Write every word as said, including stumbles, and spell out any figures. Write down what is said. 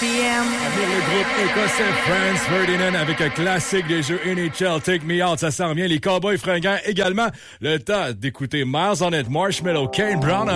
P M. Avec le groupe écossais Franz Ferdinand avec un classique des jeux N H L, Take Me Out, ça s'en vient. Les Cowboys fringants également. Le temps d'écouter Miles on It, Marshmallow, Kane Brown.